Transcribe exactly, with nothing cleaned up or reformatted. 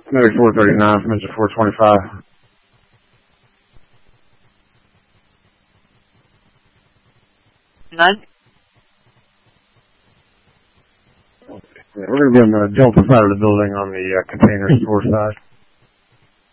Medic four thirty-nine from engine four twenty-five. Nine? Yeah, we're going to be on the Delta side of the building on the uh, container store side.